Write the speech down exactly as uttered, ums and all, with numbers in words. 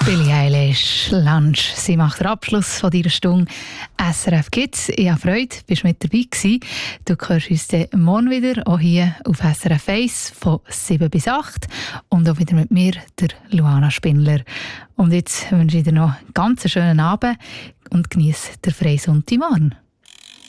Billie Eilish, Lunch. Sie macht den Abschluss von dieser Stunde S R F Kids. Ich habe Freude, bist mit dabei gewesen. Du hörst uns dann morgen wieder, auch hier auf S R F eins von sieben bis acht. Und auch wieder mit mir, der Luana Spindler. Und jetzt wünsche ich dir noch einen ganz schönen Abend und genieße den freien Sonntag morgen.